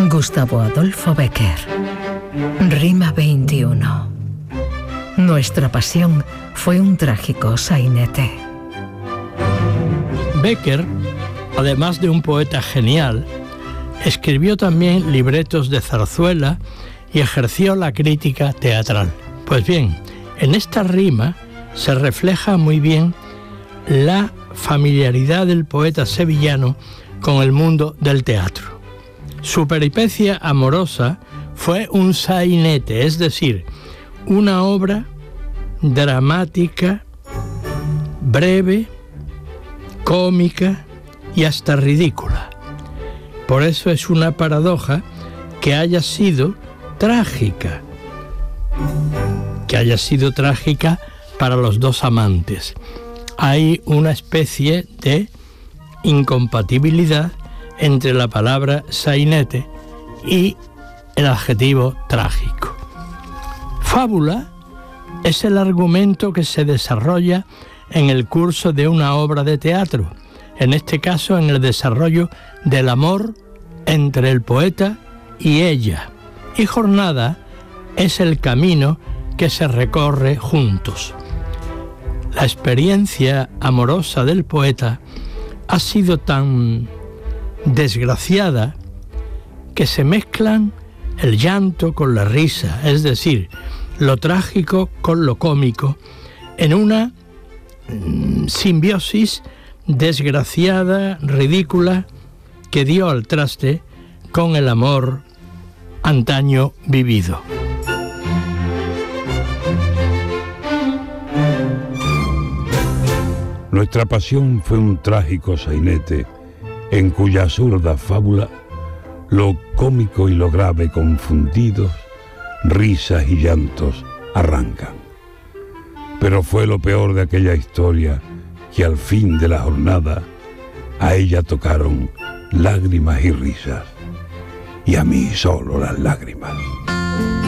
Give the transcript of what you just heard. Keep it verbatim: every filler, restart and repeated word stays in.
Gustavo Adolfo Bécquer. Rima veintiuno. Nuestra pasión fue un trágico sainete. Bécquer, además de un poeta genial, escribió también libretos de zarzuela y ejerció la crítica teatral. Pues bien, en esta rima se refleja muy bien la familiaridad del poeta sevillano con el mundo del teatro. Su peripecia amorosa fue un sainete, es decir, una obra dramática, breve, cómica y hasta ridícula. Por eso es una paradoja que haya sido trágica, que haya sido trágica para los dos amantes. Hay una especie de incompatibilidad entre la palabra sainete y el adjetivo trágico. Fábula es el argumento que se desarrolla en el curso de una obra de teatro, en este caso en el desarrollo del amor entre el poeta y ella. Y jornada es el camino que se recorre juntos. La experiencia amorosa del poeta ha sido tan desgraciada que se mezclan el llanto con la risa, es decir, lo trágico con lo cómico, en una mm, simbiosis desgraciada, ridícula, que dio al traste con el amor antaño vivido. Nuestra pasión fue un trágico sainete en cuya absurda fábula lo cómico y lo grave confundidos, risas y llantos arrancan. Pero fue lo peor de aquella historia que al fin de la jornada a ella tocaron lágrimas y risas, y a mí solo las lágrimas.